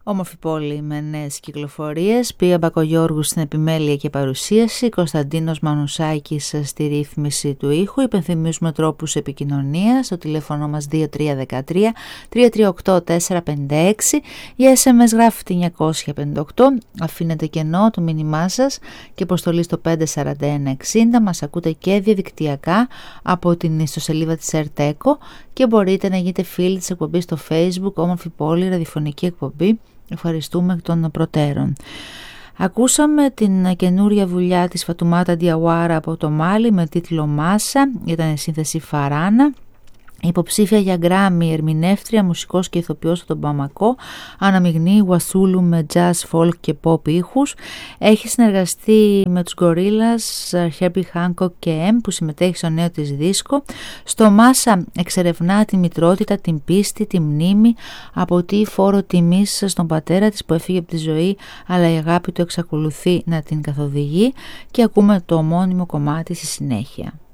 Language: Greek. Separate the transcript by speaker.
Speaker 1: Όμορφη πόλη με νέες κυκλοφορίες. Πία Μπακογιώργου στην επιμέλεια και παρουσίαση. Κωνσταντίνος Μανουσάκης στη ρύθμιση του ήχου. Υπενθυμίζουμε τρόπους επικοινωνίας. Το τηλέφωνο μας 2313 338 456. Για SMS γράφετε 958. Αφήνετε κενό το μήνυμά σας και αποστολή στο 54160. Μας ακούτε και διαδικτυακά από την ιστοσελίδα της ΕΡΤΕΚΟ και μπορείτε να γίνετε φίλοι της εκπομπής στο Facebook. Όμορφη πόλη, ραδιοφωνική εκπομπή. Ευχαριστούμε εκ των προτέρων. Ακούσαμε την καινούρια δουλειά της Φατουμάτα Διαουάρα από το Μάλι με τίτλο Μάσα, ήταν η σύνθεση Φαράνα. Υποψήφια για Γκράμι, ερμηνεύτρια, μουσικός και ηθοποιός από τον Μπαμακό, αναμειγνύει Wasulu με jazz, folk και pop ήχους. Έχει συνεργαστεί με τους Gorillaz, Herbie Hancock και M που συμμετέχει στο νέο της δίσκο. Στο Μάσα εξερευνά τη μητρότητα, την πίστη, τη μνήμη, από τι φόρο τιμής στον πατέρα της που έφυγε από τη ζωή, αλλά η αγάπη του εξακολουθεί να την καθοδηγεί, και ακούμε το ομώνυμο κομμάτι στη συνέχεια.